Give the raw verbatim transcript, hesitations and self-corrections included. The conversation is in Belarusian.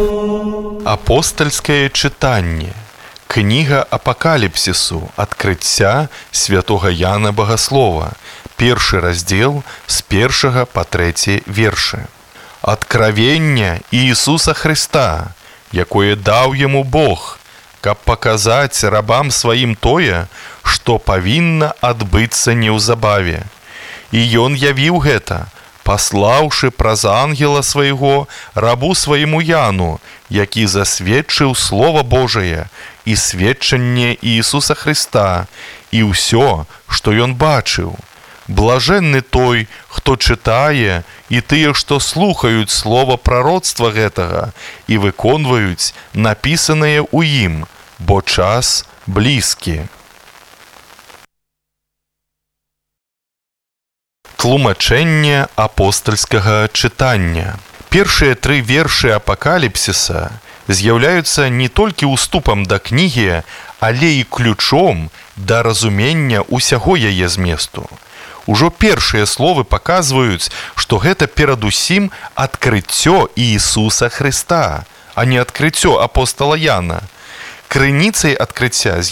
Апостальскае чытанне. Кніга Апакаліпсісу. Адкрыцця святога Яна Багаслова. Першы раздзел з першага па трэці вершы. Адкравення Ісуса Христа, якое даў яму Бог, каб паказаць рабам сваім тое, што павінна адбыцца неўзабаве. І ён явіў гэта, паслаўшы праз ангела свайго рабу свайму Яну, які засведчыў Слова Божае і сведчанне Ісуса Христа, і ўсё, што ён бачыў. Блажэнны той, хто чытае, і тыя, што слухаюць слова прароцтва гэтага і выконваюць напісанае ў ім, бо час блізкі. Тлумачэнне апостальскага чытання. Першыя тры вершы Апакаліпсіса з'яўляюцца не толькі ўступам да кнігі, але і ключом да разумення ўсяго яе зместу. Ужо першыя словы паказваюць, што гэта перадусім адкрыццё Ісуса Христа, а не адкрыццё апостала Яна. Крыніцай адкрыцця